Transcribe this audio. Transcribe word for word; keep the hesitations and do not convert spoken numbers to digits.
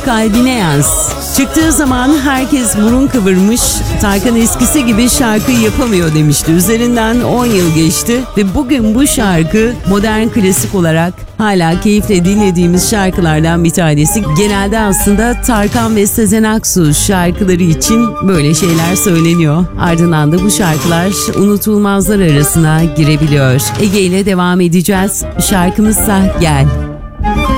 kalbine yaz. Çıktığı zaman herkes burun kıvırmış, Tarkan eskisi gibi şarkı yapamıyor demişti. Üzerinden on yıl geçti ve bugün bu şarkı modern klasik olarak hala keyifle dinlediğimiz şarkılardan bir tanesi. Genelde aslında Tarkan ve Sezen Aksu şarkıları için böyle şeyler söyleniyor. Ardından da bu şarkılar unutulmazlar arasına girebiliyor. Ege ile devam edeceğiz. Şarkımızsa Gel.